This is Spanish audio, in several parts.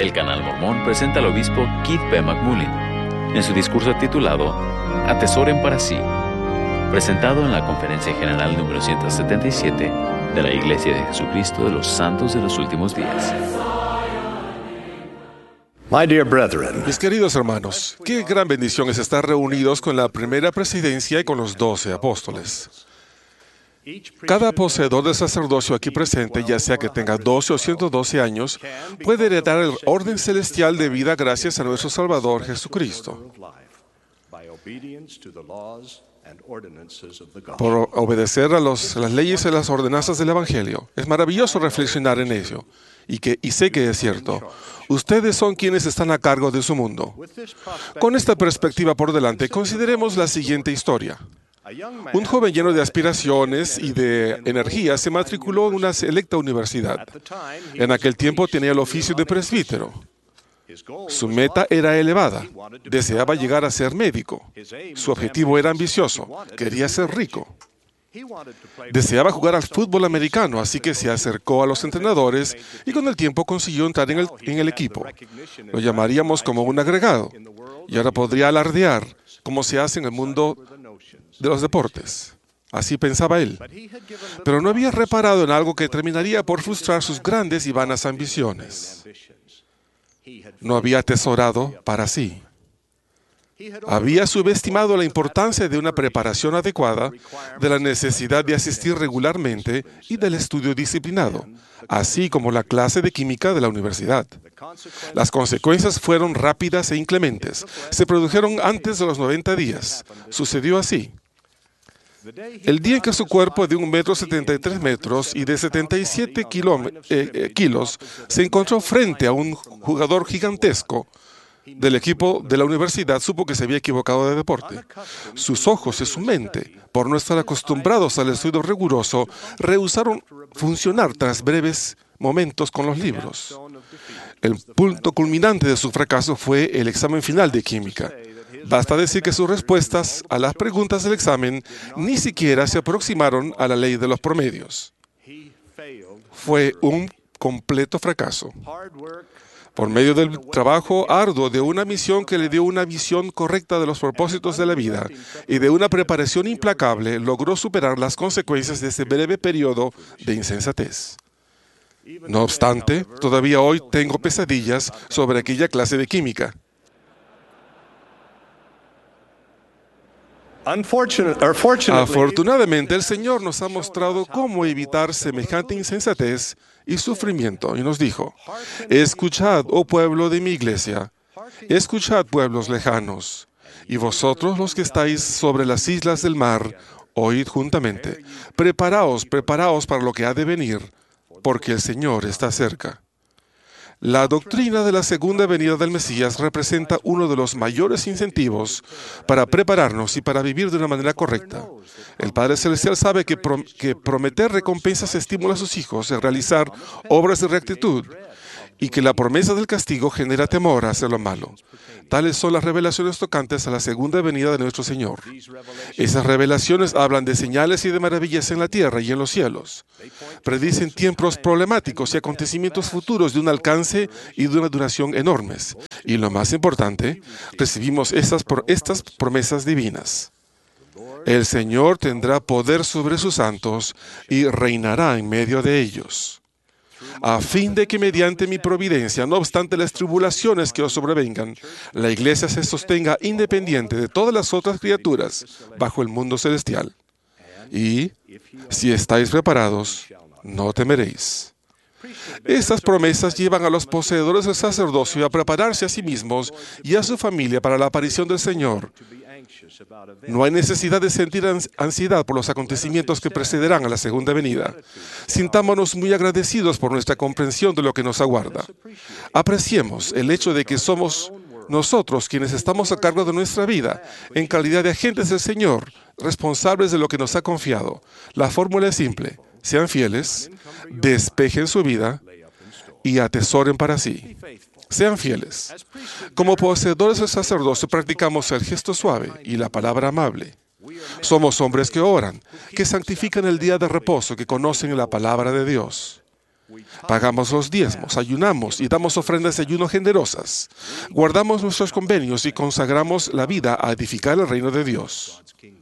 El Canal Mormón presenta al obispo Keith P. McMullin en su discurso titulado Atesoren para sí, presentado en la Conferencia General número 177 de la Iglesia de Jesucristo de los Santos de los Últimos Días. My dear brethren, Mis queridos hermanos, qué gran bendición es estar reunidos con la primera presidencia y con los 12 apóstoles. Cada poseedor de sacerdocio aquí presente, ya sea que tenga 12 o 112 años, puede heredar el orden celestial de vida gracias a nuestro Salvador Jesucristo, por obedecer a las leyes y las ordenanzas del Evangelio. Es maravilloso reflexionar en ello, y sé que es cierto. Ustedes son quienes están a cargo de su mundo. Con esta perspectiva por delante, consideremos la siguiente historia. Un joven lleno de aspiraciones y de energía se matriculó en una selecta universidad. En aquel tiempo tenía el oficio de presbítero. Su meta era elevada. Deseaba llegar a ser médico. Su objetivo era ambicioso. Quería ser rico. Deseaba jugar al fútbol americano, así que se acercó a los entrenadores y con el tiempo consiguió entrar en el equipo. Lo llamaríamos como un agregado. Y ahora podría alardear, como se hace en el mundo de los deportes. Así pensaba él. Pero no había reparado en algo que terminaría por frustrar sus grandes y vanas ambiciones. No había atesorado para sí. Había subestimado la importancia de una preparación adecuada, de la necesidad de asistir regularmente y del estudio disciplinado, así como la clase de química de la universidad. Las consecuencias fueron rápidas e inclementes. Se produjeron antes de los 90 días. Sucedió así. El día en que su cuerpo de 1,73 metros y de 77 kilos se encontró frente a un jugador gigantesco del equipo de la universidad, supo que se había equivocado de deporte. Sus ojos y su mente, por no estar acostumbrados al estudio riguroso, rehusaron funcionar tras breves momentos con los libros. El punto culminante de su fracaso fue el examen final de química. Basta decir que sus respuestas a las preguntas del examen ni siquiera se aproximaron a la ley de los promedios. Fue un completo fracaso. Por medio del trabajo arduo de una misión que le dio una visión correcta de los propósitos de la vida y de una preparación implacable, logró superar las consecuencias de ese breve periodo de insensatez. No obstante, todavía hoy tengo pesadillas sobre aquella clase de química. Afortunadamente, el Señor nos ha mostrado cómo evitar semejante insensatez y sufrimiento, y nos dijo: escuchad, oh pueblo de mi iglesia, escuchad, pueblos lejanos, y vosotros los que estáis sobre las islas del mar, oíd juntamente. Preparaos para lo que ha de venir, porque el Señor está cerca. La doctrina de la segunda venida del Mesías representa uno de los mayores incentivos para prepararnos y para vivir de una manera correcta. El Padre Celestial sabe que prometer recompensas estimula a sus hijos en realizar obras de rectitud y que la promesa del castigo genera temor a hacer lo malo. Tales son las revelaciones tocantes a la segunda venida de nuestro Señor. Esas revelaciones hablan de señales y de maravillas en la tierra y en los cielos. Predicen tiempos problemáticos y acontecimientos futuros de un alcance y de una duración enormes. Y lo más importante, recibimos estas promesas divinas. El Señor tendrá poder sobre sus santos y reinará en medio de ellos, a fin de que mediante mi providencia, no obstante las tribulaciones que os sobrevengan, la iglesia se sostenga independiente de todas las otras criaturas bajo el mundo celestial. Y, si estáis preparados, no temeréis. Estas promesas llevan a los poseedores del sacerdocio a prepararse a sí mismos y a su familia para la aparición del Señor. No hay necesidad de sentir ansiedad por los acontecimientos que precederán a la segunda venida. Sintámonos muy agradecidos por nuestra comprensión de lo que nos aguarda. Apreciemos el hecho de que somos nosotros quienes estamos a cargo de nuestra vida, en calidad de agentes del Señor, responsables de lo que nos ha confiado. La fórmula es simple: sean fieles, despejen su vida y atesoren para sí. Sean fieles. Como poseedores del sacerdocio practicamos el gesto suave y la palabra amable. Somos hombres que oran, que santifican el día de reposo, que conocen la palabra de Dios. Pagamos los diezmos, ayunamos y damos ofrendas de ayuno generosas. Guardamos nuestros convenios y consagramos la vida a edificar el reino de Dios.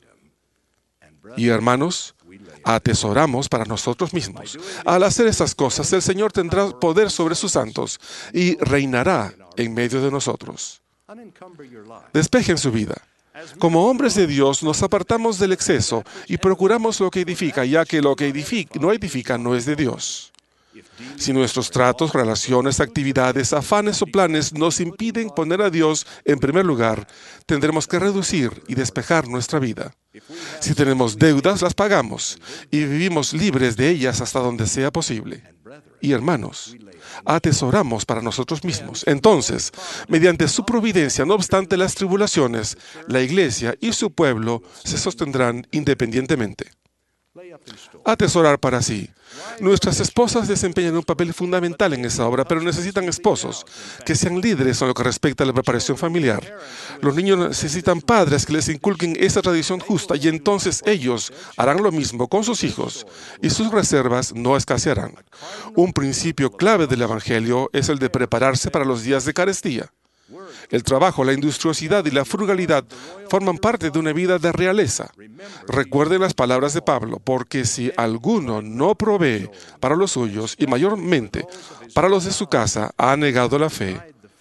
Y hermanos, atesoramos para nosotros mismos. Al hacer estas cosas, el Señor tendrá poder sobre sus santos y reinará en medio de nosotros. Despejen su vida. Como hombres de Dios, nos apartamos del exceso y procuramos lo que edifica, ya que lo que no edifica no es de Dios. Si nuestros tratos, relaciones, actividades, afanes o planes nos impiden poner a Dios en primer lugar, tendremos que reducir y despejar nuestra vida. Si tenemos deudas, las pagamos y vivimos libres de ellas hasta donde sea posible. Y hermanos, atesoramos para nosotros mismos. Entonces, mediante su providencia, no obstante las tribulaciones, la Iglesia y su pueblo se sostendrán independientemente. Atesorar para sí. Nuestras esposas desempeñan un papel fundamental en esa obra, pero necesitan esposos que sean líderes en lo que respecta a la preparación familiar. Los niños necesitan padres que les inculquen esa tradición justa y entonces ellos harán lo mismo con sus hijos y sus reservas no escasearán. Un principio clave del Evangelio es el de prepararse para los días de carestía. El trabajo, la industriosidad y la frugalidad forman parte de una vida de realeza. Recuerden las palabras de Pablo, porque si alguno no provee para los suyos y mayormente para los de su casa, ha negado la fe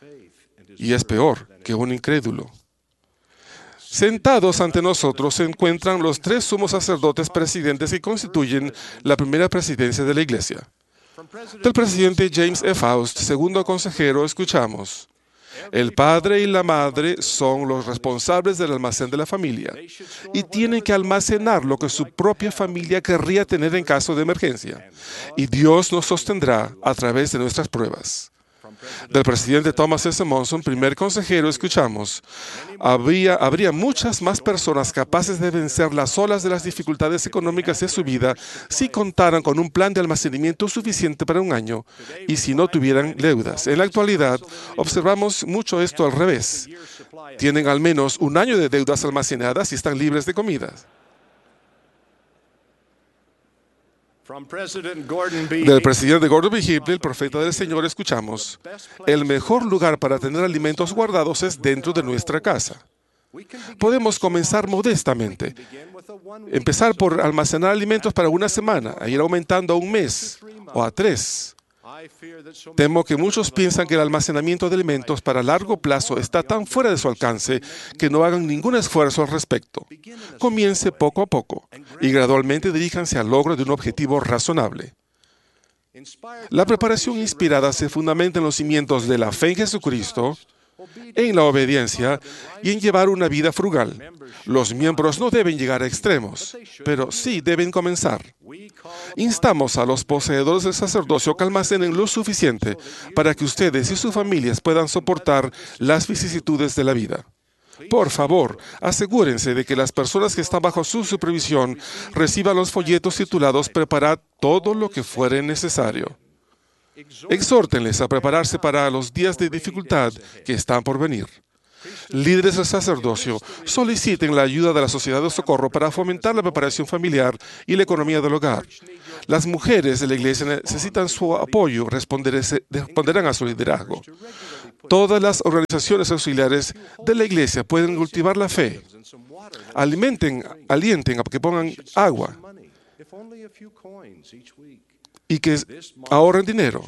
y es peor que un incrédulo. Sentados ante nosotros se encuentran los tres sumos sacerdotes presidentes que constituyen la primera presidencia de la Iglesia. Del presidente James E. Faust, segundo consejero, escuchamos: el padre y la madre son los responsables del almacén de la familia y tienen que almacenar lo que su propia familia querría tener en caso de emergencia. Y Dios nos sostendrá a través de nuestras pruebas. Del presidente Thomas S. Monson, primer consejero, escuchamos: habría muchas más personas capaces de vencer las olas de las dificultades económicas de su vida si contaran con un plan de almacenamiento suficiente para un año y si no tuvieran deudas. En la actualidad, observamos mucho esto al revés. Tienen al menos un año de deudas almacenadas y están libres de comida. Del presidente Gordon B. Hinckley, el profeta del Señor, escuchamos: el mejor lugar para tener alimentos guardados es dentro de nuestra casa. Podemos comenzar modestamente. Empezar por almacenar alimentos para una semana, e ir aumentando a un mes o a 3. Temo que muchos piensan que el almacenamiento de alimentos para largo plazo está tan fuera de su alcance que no hagan ningún esfuerzo al respecto. Comience poco a poco y gradualmente diríjanse al logro de un objetivo razonable. La preparación inspirada se fundamenta en los cimientos de la fe en Jesucristo, en la obediencia y en llevar una vida frugal. Los miembros no deben llegar a extremos, pero sí deben comenzar. Instamos a los poseedores del sacerdocio que almacenen lo suficiente para que ustedes y sus familias puedan soportar las vicisitudes de la vida. Por favor, asegúrense de que las personas que están bajo su supervisión reciban los folletos titulados «Preparad todo lo que fuere necesario». Exhórtenles a prepararse para los días de dificultad que están por venir. Líderes del sacerdocio, soliciten la ayuda de la Sociedad de Socorro para fomentar la preparación familiar y la economía del hogar. Las mujeres de la Iglesia necesitan su apoyo, responderán a su liderazgo. Todas las organizaciones auxiliares de la Iglesia pueden cultivar la fe. Alienten a que pongan agua y que ahorren dinero.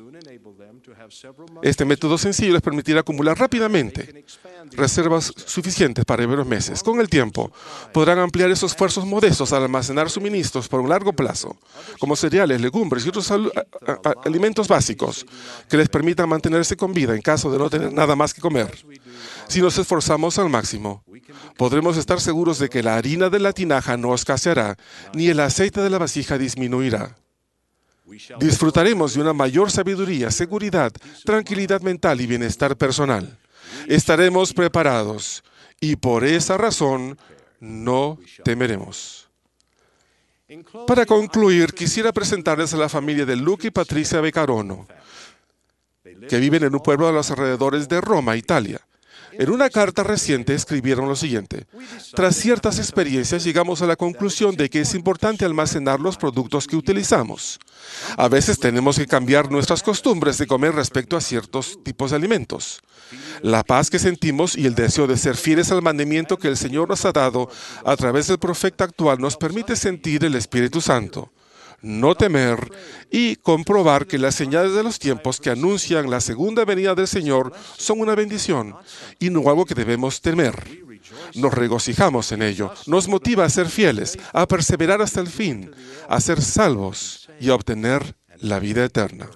Este método sencillo les permitirá acumular rápidamente reservas suficientes para varios meses. Con el tiempo, podrán ampliar esos esfuerzos modestos al almacenar suministros por un largo plazo, como cereales, legumbres y otros alimentos básicos que les permitan mantenerse con vida en caso de no tener nada más que comer. Si nos esforzamos al máximo, podremos estar seguros de que la harina de la tinaja no escaseará, ni el aceite de la vasija disminuirá. Disfrutaremos de una mayor sabiduría, seguridad, tranquilidad mental y bienestar personal. Estaremos preparados y por esa razón no temeremos. Para concluir, quisiera presentarles a la familia de Luca y Patricia Beccarono, que viven en un pueblo a los alrededores de Roma, Italia. En una carta reciente escribieron lo siguiente: tras ciertas experiencias llegamos a la conclusión de que es importante almacenar los productos que utilizamos. A veces tenemos que cambiar nuestras costumbres de comer respecto a ciertos tipos de alimentos. La paz que sentimos y el deseo de ser fieles al mandamiento que el Señor nos ha dado a través del profeta actual nos permite sentir el Espíritu Santo, no temer y comprobar que las señales de los tiempos que anuncian la segunda venida del Señor son una bendición y no algo que debemos temer. Nos regocijamos en ello, nos motiva a ser fieles, a perseverar hasta el fin, a ser salvos y a obtener la vida eterna.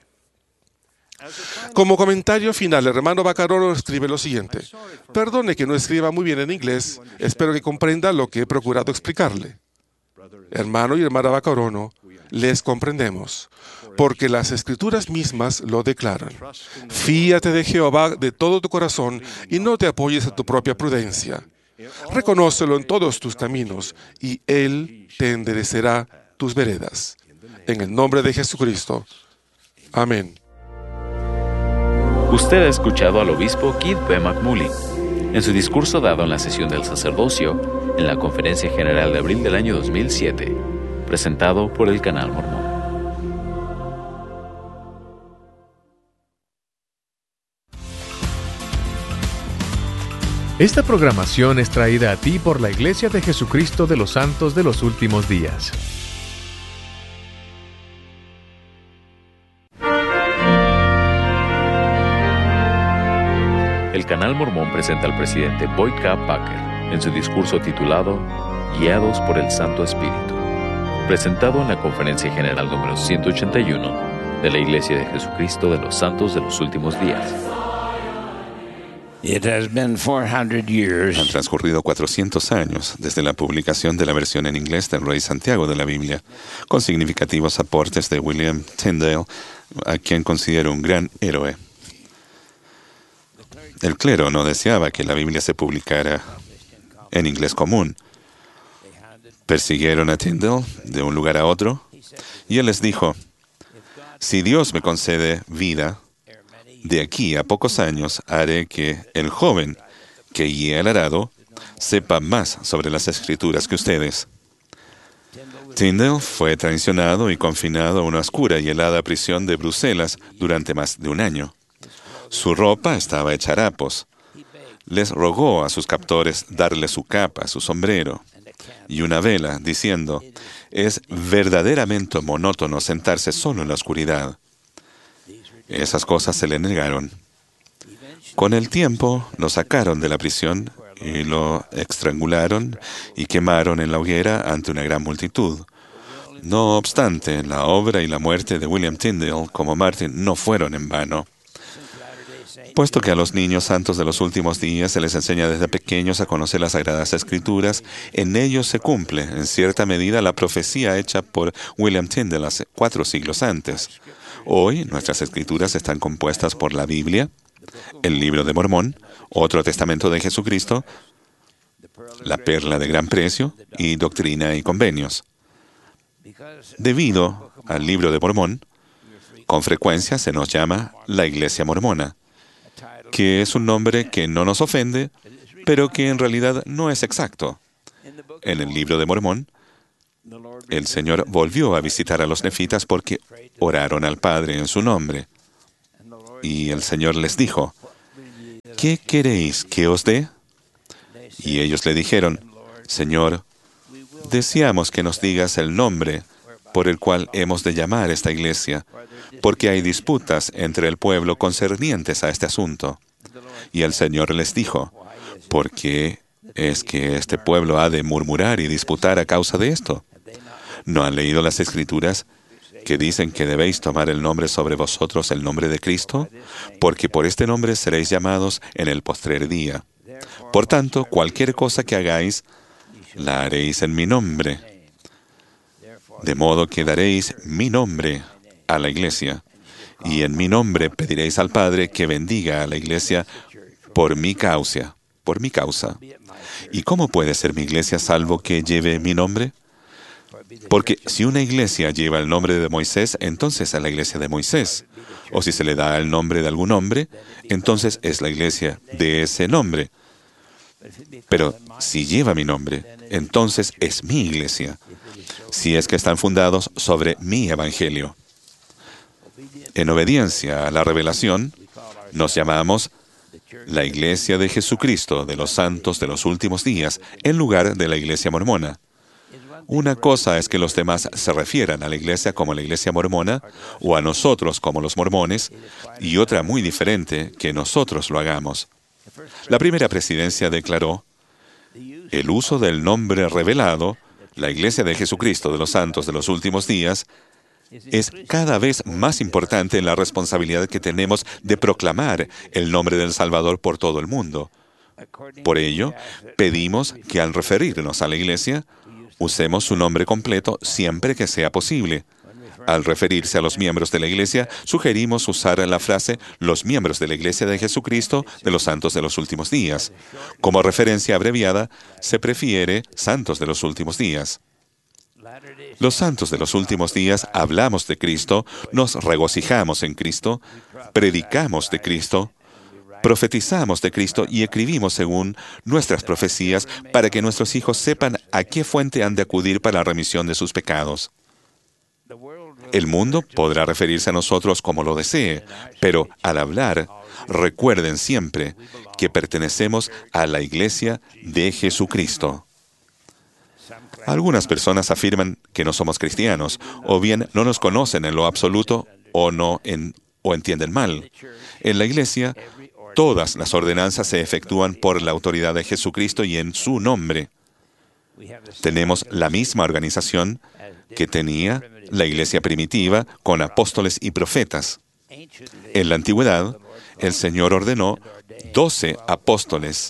Como comentario final, el hermano Vaccarolo escribe lo siguiente: perdone que no escriba muy bien en inglés, espero que comprenda lo que he procurado explicarle. Hermano y hermana Vaccarolo, les comprendemos, porque las Escrituras mismas lo declaran. Fíate de Jehová de todo tu corazón y no te apoyes a tu propia prudencia. Reconócelo en todos tus caminos y Él te enderecerá tus veredas. En el nombre de Jesucristo. Amén. Usted ha escuchado al obispo Keith B. McMullen en su discurso dado en la sesión del sacerdocio en la Conferencia General de abril del año 2007, presentado por el Canal Mormón. Esta programación es traída a ti por la Iglesia de Jesucristo de los Santos de los Últimos Días. El Canal Mormón presenta al presidente Boyd K. Packer en su discurso titulado Guiados por el Santo Espíritu, presentado en la Conferencia General número 181 de la Iglesia de Jesucristo de los Santos de los Últimos Días. Han transcurrido 400 años desde la publicación de la versión en inglés del Rey Santiago de la Biblia, con significativos aportes de William Tyndale, a quien considero un gran héroe. El clero no deseaba que la Biblia se publicara en inglés común. Persiguieron a Tyndale de un lugar a otro, y él les dijo: si Dios me concede vida, de aquí a pocos años haré que el joven que guía el arado sepa más sobre las Escrituras que ustedes. Tyndale fue traicionado y confinado a una oscura y helada prisión de Bruselas durante más de un año. Su ropa estaba hecha harapos. Les rogó a sus captores darle su capa, su sombrero y una vela, diciendo: es verdaderamente monótono sentarse solo en la oscuridad. Esas cosas se le negaron. Con el tiempo lo sacaron de la prisión y lo estrangularon y quemaron en la hoguera ante una gran multitud. No obstante, la obra y la muerte de William Tyndale como mártir no fueron en vano. Puesto que a los niños santos de los últimos días se les enseña desde pequeños a conocer las Sagradas Escrituras, en ellos se cumple, en cierta medida, la profecía hecha por William Tyndale hace 4 siglos antes. Hoy, nuestras Escrituras están compuestas por la Biblia, el Libro de Mormón, otro testamento de Jesucristo, la Perla de Gran Precio y Doctrina y Convenios. Debido al Libro de Mormón, con frecuencia se nos llama la Iglesia Mormona, que es un nombre que no nos ofende, pero que en realidad no es exacto. En el Libro de Mormón, el Señor volvió a visitar a los nefitas porque oraron al Padre en su nombre. Y el Señor les dijo: ¿qué queréis que os dé? Y ellos le dijeron: Señor, deseamos que nos digas el nombre por el cual hemos de llamar esta iglesia, porque hay disputas entre el pueblo concernientes a este asunto. Y el Señor les dijo: ¿por qué es que este pueblo ha de murmurar y disputar a causa de esto? ¿No han leído las Escrituras que dicen que debéis tomar el nombre sobre vosotros, el nombre de Cristo? Porque por este nombre seréis llamados en el postrer día. Por tanto, cualquier cosa que hagáis, la haréis en mi nombre. De modo que daréis mi nombre a la iglesia, y en mi nombre pediréis al Padre que bendiga a la iglesia por mi causa. ¿Y cómo puede ser mi iglesia salvo que lleve mi nombre? Porque si una iglesia lleva el nombre de Moisés, entonces es la iglesia de Moisés. O si se le da el nombre de algún hombre, entonces es la iglesia de ese nombre. Pero si lleva mi nombre, entonces es mi iglesia, si es que están fundados sobre mi evangelio. En obediencia a la revelación, nos llamamos la Iglesia de Jesucristo de los Santos de los Últimos Días, en lugar de la Iglesia Mormona. Una cosa es que los demás se refieran a la Iglesia como la Iglesia Mormona o a nosotros como los mormones, y otra muy diferente que nosotros lo hagamos. La primera presidencia declaró: el uso del nombre revelado, la Iglesia de Jesucristo de los Santos de los Últimos Días, es cada vez más importante en la responsabilidad que tenemos de proclamar el nombre del Salvador por todo el mundo. Por ello, pedimos que al referirnos a la Iglesia, usemos su nombre completo siempre que sea posible. Al referirse a los miembros de la Iglesia, sugerimos usar la frase «los miembros de la Iglesia de Jesucristo de los Santos de los Últimos Días». Como referencia abreviada, se prefiere «Santos de los Últimos Días». Los santos de los últimos días hablamos de Cristo, nos regocijamos en Cristo, predicamos de Cristo, profetizamos de Cristo y escribimos según nuestras profecías para que nuestros hijos sepan a qué fuente han de acudir para la remisión de sus pecados. El mundo podrá referirse a nosotros como lo desee, pero al hablar, recuerden siempre que pertenecemos a la Iglesia de Jesucristo. Algunas personas afirman que no somos cristianos, o bien no nos conocen en lo absoluto, o entienden mal. En la Iglesia, todas las ordenanzas se efectúan por la autoridad de Jesucristo y en su nombre. Tenemos la misma organización que tenía la Iglesia primitiva con apóstoles y profetas. En la antigüedad, el Señor ordenó 12 apóstoles.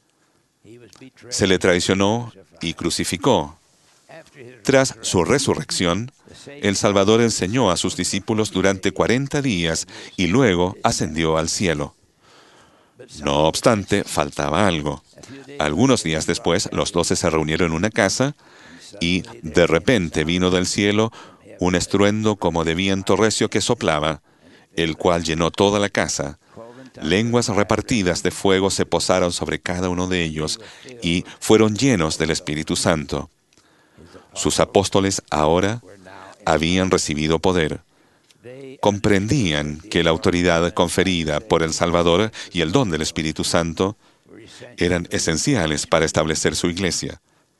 Se le traicionó y crucificó. Tras su resurrección, el Salvador enseñó a sus discípulos durante 40 días y luego ascendió al cielo. No obstante, faltaba algo. Algunos días después, los 12 se reunieron en una casa y de repente vino del cielo un estruendo como de viento recio que soplaba, el cual llenó toda la casa. Lenguas repartidas de fuego se posaron sobre cada uno de ellos y fueron llenos del Espíritu Santo. Sus apóstoles ahora habían recibido poder. Comprendían que la autoridad conferida por el Salvador y el don del Espíritu Santo eran esenciales para establecer su iglesia.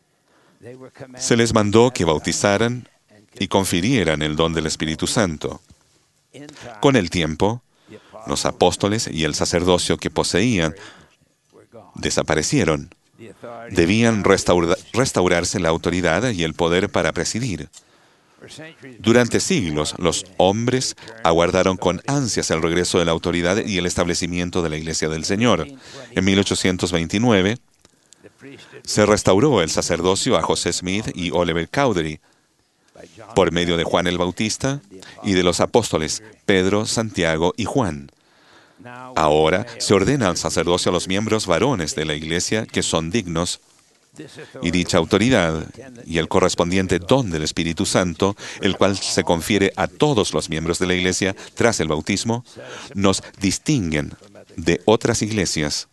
Se les mandó que bautizaran y confirieran el don del Espíritu Santo. Con el tiempo, los apóstoles y el sacerdocio que poseían desaparecieron. Debían restaurarse la autoridad y el poder para presidir. Durante siglos, los hombres aguardaron con ansias el regreso de la autoridad y el establecimiento de la Iglesia del Señor. En 1829, se restauró el sacerdocio a José Smith y Oliver Cowdery por medio de Juan el Bautista y de los apóstoles Pedro, Santiago y Juan. Ahora se ordena al sacerdocio a los miembros varones de la Iglesia que son dignos, y dicha autoridad y el correspondiente don del Espíritu Santo, el cual se confiere a todos los miembros de la Iglesia tras el bautismo, nos distinguen de otras iglesias.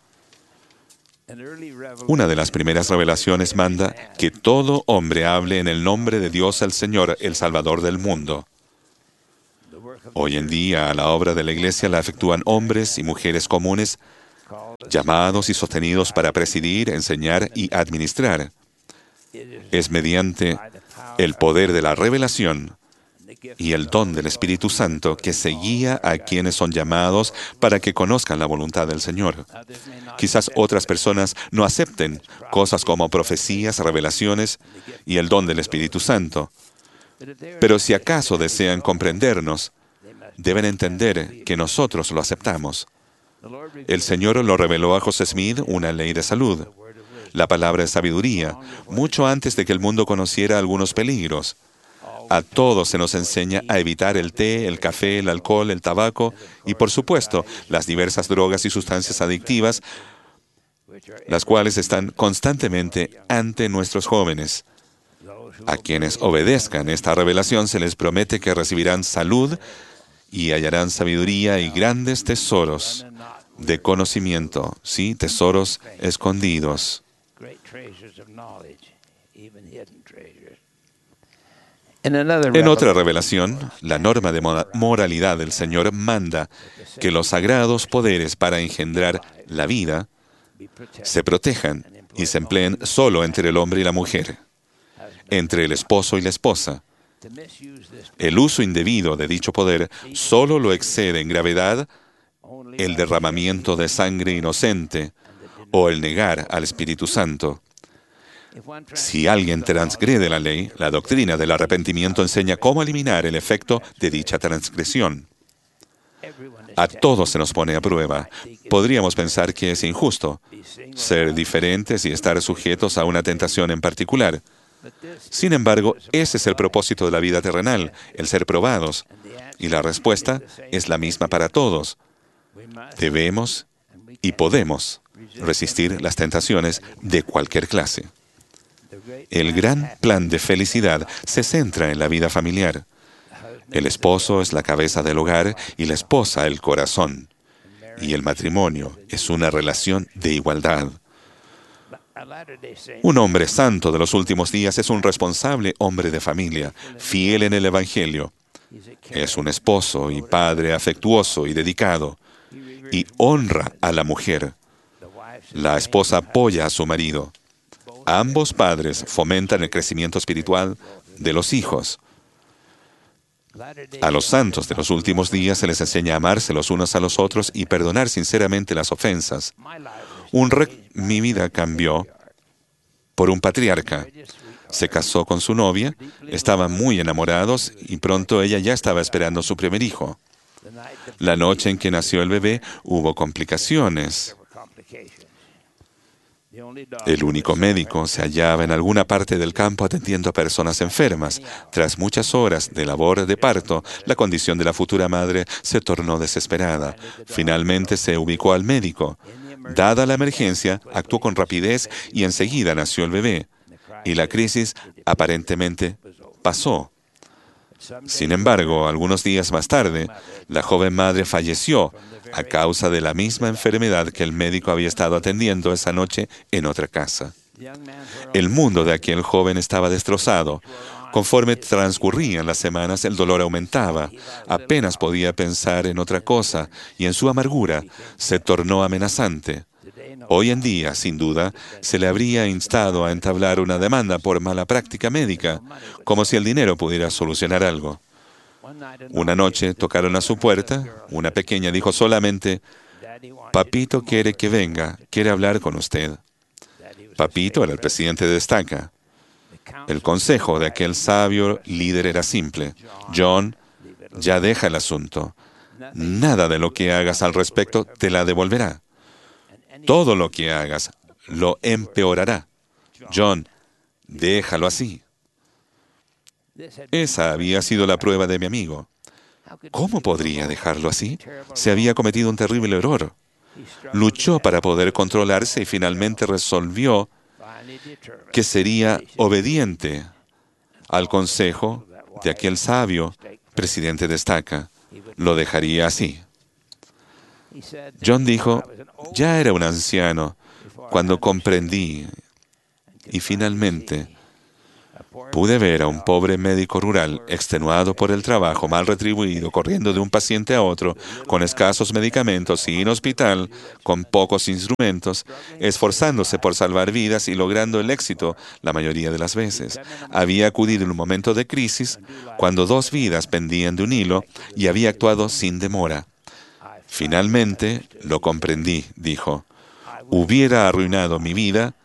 Una de las primeras revelaciones manda que todo hombre hable en el nombre de Dios el Señor, el Salvador del mundo. Hoy en día, la obra de la Iglesia la efectúan hombres y mujeres comunes, llamados y sostenidos para presidir, enseñar y administrar. Es mediante el poder de la revelación y el don del Espíritu Santo que se guía a quienes son llamados para que conozcan la voluntad del Señor. Quizás otras personas no acepten cosas como profecías, revelaciones y el don del Espíritu Santo. Pero si acaso desean comprendernos, deben entender que nosotros lo aceptamos. El Señor lo reveló a José Smith una ley de salud, la palabra de sabiduría, mucho antes de que el mundo conociera algunos peligros. A todos se nos enseña a evitar el té, el café, el alcohol, el tabaco y, por supuesto, las diversas drogas y sustancias adictivas, las cuales están constantemente ante nuestros jóvenes. A quienes obedezcan esta revelación se les promete que recibirán salud y hallarán sabiduría y grandes tesoros de conocimiento, sí, tesoros escondidos. En otra revelación, la norma de moralidad del Señor manda que los sagrados poderes para engendrar la vida se protejan y se empleen solo entre el hombre y la mujer, entre el esposo y la esposa. El uso indebido de dicho poder solo lo excede en gravedad el derramamiento de sangre inocente o el negar al Espíritu Santo. Si alguien transgrede la ley, la doctrina del arrepentimiento enseña cómo eliminar el efecto de dicha transgresión. A todos se nos pone a prueba. Podríamos pensar que es injusto ser diferentes y estar sujetos a una tentación en particular. Sin embargo, ese es el propósito de la vida terrenal, el ser probados. Y la respuesta es la misma para todos. Debemos y podemos resistir las tentaciones de cualquier clase. El gran plan de felicidad se centra en la vida familiar. El esposo es la cabeza del hogar y la esposa el corazón. Y el matrimonio es una relación de igualdad. Un hombre santo de los últimos días es un responsable hombre de familia, fiel en el Evangelio. Es un esposo y padre afectuoso y dedicado, y honra a la mujer. La esposa apoya a su marido. Ambos padres fomentan el crecimiento espiritual de los hijos. A los santos de los últimos días se les enseña a amarse los unos a los otros y perdonar sinceramente las ofensas. Mi vida cambió por un patriarca. Se casó con su novia, estaban muy enamorados y pronto ella ya estaba esperando su primer hijo. La noche en que nació el bebé hubo complicaciones. El único médico se hallaba en alguna parte del campo atendiendo a personas enfermas. Tras muchas horas de labor de parto, la condición de la futura madre se tornó desesperada. Finalmente se ubicó al médico. Dada la emergencia, actuó con rapidez y enseguida nació el bebé. Y la crisis aparentemente pasó. Sin embargo, algunos días más tarde, la joven madre falleció a causa de la misma enfermedad que el médico había estado atendiendo esa noche en otra casa. El mundo de aquel joven estaba destrozado. Conforme transcurrían las semanas, el dolor aumentaba. Apenas podía pensar en otra cosa y en su amargura se tornó amenazante. Hoy en día, sin duda, se le habría instado a entablar una demanda por mala práctica médica, como si el dinero pudiera solucionar algo. Una noche tocaron a su puerta. Una pequeña dijo solamente: «Papito quiere que venga, quiere hablar con usted». Papito era el presidente de Estaca. El consejo de aquel sabio líder era simple: «John, ya deja el asunto. Nada de lo que hagas al respecto te la devolverá. Todo lo que hagas lo empeorará. John, déjalo así». Esa había sido la prueba de mi amigo. ¿Cómo podría dejarlo así? Se había cometido un terrible error. Luchó para poder controlarse y finalmente resolvió que sería obediente al consejo de aquel sabio presidente de Estaca. Lo dejaría así. John dijo: «Ya era un anciano cuando comprendí y finalmente pude ver a un pobre médico rural, extenuado por el trabajo, mal retribuido, corriendo de un paciente a otro, con escasos medicamentos, sin hospital, con pocos instrumentos, esforzándose por salvar vidas y logrando el éxito la mayoría de las veces. Había acudido en un momento de crisis, cuando 2 vidas pendían de un hilo, y había actuado sin demora. Finalmente lo comprendí», dijo. «Hubiera arruinado mi vida